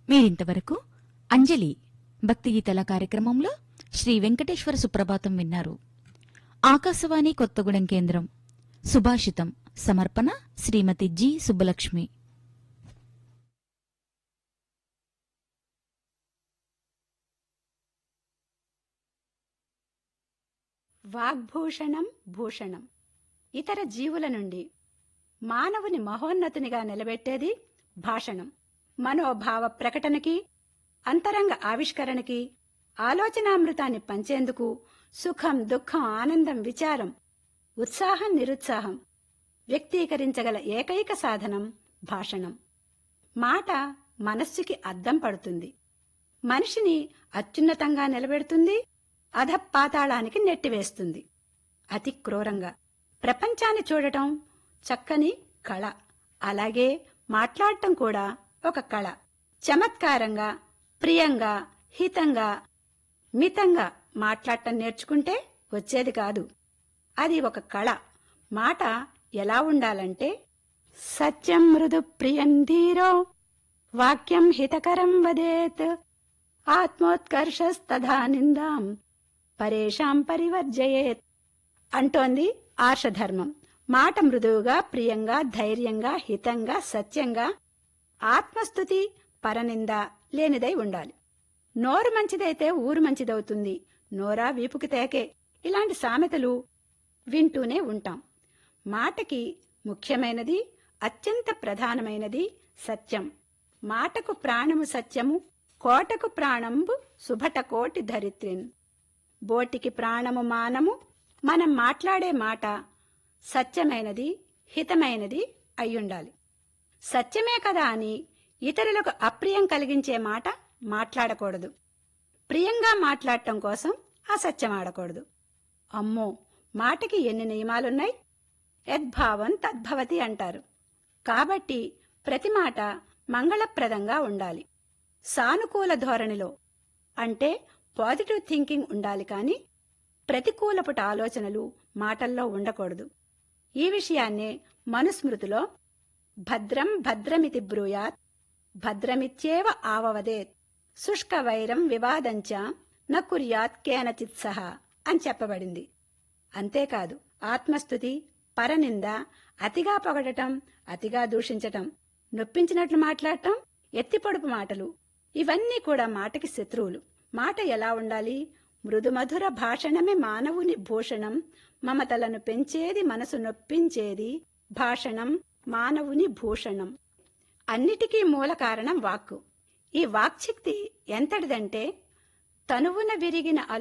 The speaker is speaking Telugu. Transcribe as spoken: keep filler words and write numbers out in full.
మీరింతవరకు అంజలి భక్తి గీతల కార్యక్రమంలో శ్రీ వెంకటేశ్వర సుప్రభాతం విన్నారు. ఆకాశవాణి కొత్తగూడెం కేంద్రం సుభాషితం సమర్పణ శ్రీమతి జి సుబ్బలక్ష్మి. వాగ్భూషణం భూషణం. ఇతర జీవుల నుండి మానవుని మహోన్నతునిగా నిలబెట్టేది భాషణం. మనోభావ ప్రకటనకి, అంతరంగ ఆవిష్కరణకి, ఆలోచనామృతాన్ని పంచేందుకు సుఖం, దుఃఖం, ఆనందం, విచారం, ఉత్సాహం, నిరుత్సాహం వ్యక్తీకరించగల ఏకైక సాధనం భాషణం. మాట మనస్సుకి అద్దం పడుతుంది, మనిషిని అత్యున్నతంగా నిలబెడుతుంది, అధపాతాళానికి నెట్టివేస్తుంది. అతి క్రూరంగా ప్రపంచాన్ని చూడటం చక్కని కళ, అలాగే మాట్లాడటం కూడా ఒక కళ. చమత్కారంగా, ప్రియంగా, హితంగా, మితంగా మాట్లాడటం నేర్చుకుంటే వచ్చేది కాదు, అది ఒక కళ. మాట ఎలా ఉండాలంటే సత్యం మృదు ప్రియం ధీరో వాక్యం హితకరం వదేత్ ఆత్మోత్కర్షస్తథా నిందాం పరేషాం పరివర్జయేత్ అంటోంది ఆర్షధర్మం. మాట మృదువుగా, ప్రియంగా, ధైర్యంగా, హితంగా, సత్యంగా, ఆత్మస్తుతి, పరనింద లేనిదై ఉండాలి. నోరు మంచిదైతే ఊరు మంచిదవుతుంది, నోరా వీపుకి తేకే ఇలాంటి సామెతలు వింటూనే ఉంటాం. మాటకి ముఖ్యమైనది, అత్యంత ప్రధానమైనది సత్యం. మాటకు ప్రాణము సత్యము, కోటకు ప్రాణంబు సుభట కోటి ధరిత్రిన్. బోటికి ప్రాణము మానము. మనం మాట్లాడే మాట సత్యమైనది, హితమైనది అయ్యుండాలి. సత్యమే కదా అని ఇతరులకు అప్రియం కలిగించే మాట మాట్లాడకూడదు. ప్రియంగా మాట్లాడటం కోసం అసత్యం ఆడకూడదు. అమ్మో, మాటకి ఎన్ని నియమాలున్నాయి. యద్భావం తద్భవతి అంటారు. కాబట్టి ప్రతి మాట మంగళప్రదంగా ఉండాలి. సానుకూల ధోరణిలో, అంటే పాజిటివ్ థింకింగ్ ఉండాలి కానీ ప్రతికూలపుట ఆలోచనలు మాటల్లో ఉండకూడదు. ఈ విషయాన్నే మనుస్మృతిలో భద్రం భద్రమితి బ్రూయాత్ భద్రమిత్యేవ ఆవవదేత్ శుష్క వైరం వివాదంచ న కుర్యాత్ కేనచిత్ సహా అని చెప్పబడింది. అంతేకాదు, ఆత్మస్తుతి, పరనింద, అతిగా పొగడటం, అతిగా దూషించటం, నొప్పించినట్లు మాట్లాడటం, ఎత్తిపొడుపు మాటలు ఇవన్నీ కూడా మాటకి శత్రువులు. మాట ఎలా ఉండాలి? మృదుమధుర భాషణమే మానవుని భూషణం. మమతలను పెంచేది, మనసు నొప్పించేది భాషణం మానవుని భూషణం. అన్నిటికీ మూల కారణం వాక్కు. ఈ వాక్శక్తి ఎంతటిదంటే తనువున విరిగిన